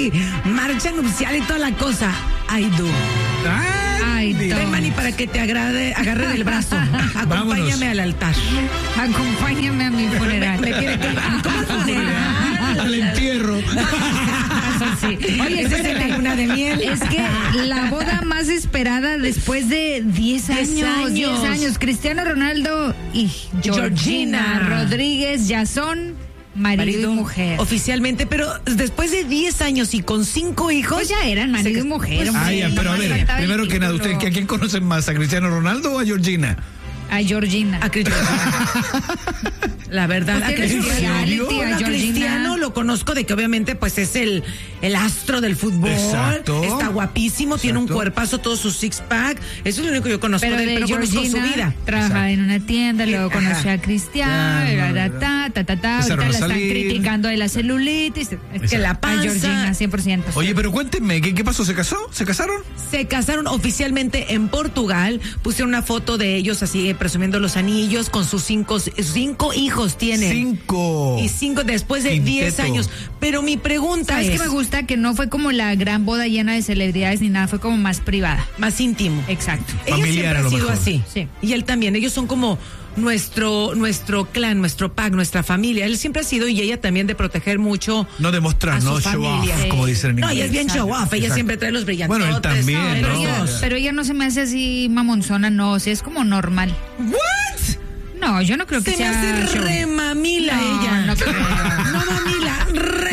sí, marcha nupcial y toda la cosa. I do. Ven, Manny, para que te agarre del brazo. Acompáñame al altar. Acompáñame a mi funeral. ¿Cómo funeral? Al entierro. Sí. Oye, esa es la luna de miel. Es que la boda más esperada después de 10 años. 10 años. Cristiano Ronaldo y Georgina Rodríguez ya son marido y mujer. Oficialmente, pero después de 10 años y con 5 hijos. Pues ya eran marido y mujer. Pero a ver, primero que nada, ¿ustedes a quién conocen más? ¿A Cristiano Ronaldo o a Georgina? A Georgina. A la verdad, a Cristiano lo conozco de que obviamente pues es el astro del fútbol. Exacto. Está guapísimo, tiene un cuerpazo, todo su six pack. Eso es lo único que yo conozco de él, pero conozco su vida. Trabaja en una tienda, luego conoció a Cristiano, ahorita la están criticando de la celulitis. Es que la panza. A Georgina, 100%. Oye, pero cuéntenme, ¿qué pasó? ¿Se casó? ¿Se casaron? Se casaron oficialmente en Portugal. Pusieron una foto de ellos así presumiendo los anillos con sus cinco hijos tienen. 5. Y 5 después de 10 años. Pero mi pregunta es... ¿Sabes qué me gusta? Que no fue como la gran boda llena de celebridades ni nada, fue como más privada. Más íntimo. Exacto. Ella siempre ha sido así. Sí. Y él también. Ellos son como nuestro clan, nuestro pack, nuestra familia. Él siempre ha sido, y ella también, de proteger mucho. No demostrar, no show off, como dicen en inglés. No, ella es bien show off. Ella siempre trae los brillantes. Bueno, él también. Pero ella no se me hace así mamonzona, no. O sea, es como normal. ¿What? No, yo no creo que sea. Se me hace re mamila ella. No creo. No mamila,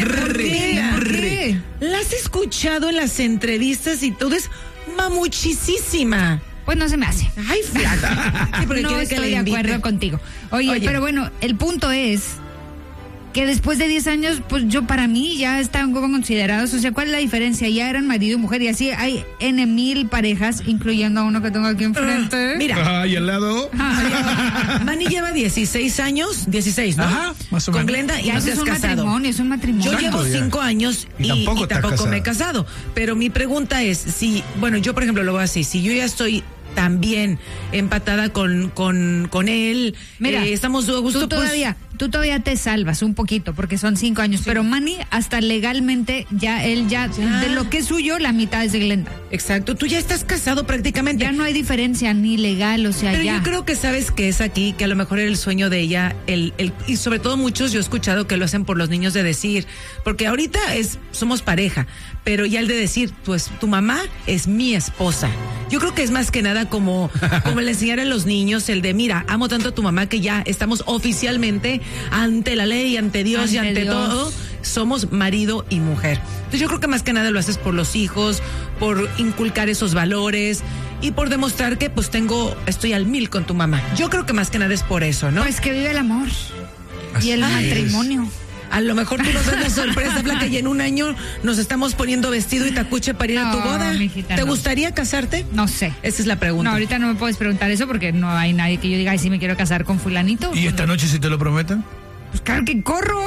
re. La has escuchado en las entrevistas y todo, es mamuchisísima. Pues no se me hace. Ay, flaca. Sí, no estoy de acuerdo contigo. Oye, pero bueno, el punto es que después de 10 años, pues para mí ya están como considerados. O sea, ¿cuál es la diferencia? Ya eran marido y mujer, y así hay N,000 parejas, incluyendo a uno que tengo aquí enfrente. Mira. ¿Y al lado? Manny lleva 16 años, 16, ¿no? Ajá, más o menos. Con Glenda, y ya no te has casado. Es un matrimonio. Yo llevo 5 años y tampoco me he casado. Pero mi pregunta es, si, bueno, yo por ejemplo lo voy a decir, si yo ya estoy también empatada con él, mira, estamos a gusto, tú todavía te salvas un poquito porque son 5 años, sí. Pero Manny hasta legalmente él ya de lo que es suyo, la mitad es de Glenda. Exacto, tú ya estás casado prácticamente. Ya no hay diferencia ni legal, o sea, pero ya. Yo creo que sabes que es aquí, que a lo mejor era el sueño de ella, y sobre todo muchos yo he escuchado que lo hacen por los niños, de decir, porque ahorita somos pareja, pero ya el de decir, pues tu mamá es mi esposa. Yo creo que es más que nada como el enseñar a los niños el de, mira, amo tanto a tu mamá que ya estamos oficialmente ante la ley, ante Dios y ante todo, somos marido y mujer. Entonces yo creo que más que nada lo haces por los hijos, por inculcar esos valores y por demostrar que pues estoy al 1000 con tu mamá. Yo creo que más que nada es por eso, ¿no? Pues que vive el amor y el matrimonio. A lo mejor tú nos das la sorpresa, Blanca, y en un año nos estamos poniendo vestido y tacuche para ir a tu boda. Mijita, ¿Te gustaría casarte? No sé. Esa es la pregunta. No, ahorita no me puedes preguntar eso porque no hay nadie que yo diga, ay, sí me quiero casar con fulanito. ¿Y esta noche si te lo prometen? Pues claro que corro.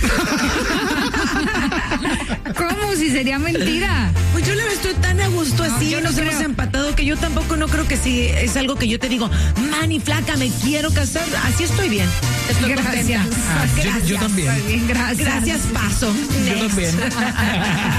¿Cómo? Si sería mentira. Pues yo la verdad estoy tan a gusto así, nos hemos empatado, que yo tampoco no creo que si es algo que yo te digo, Manny, flaca, me quiero casar. Así estoy bien. Estoy gracias. Gracias. Yo también. Está bien, gracias. Gracias, paso. Yo también.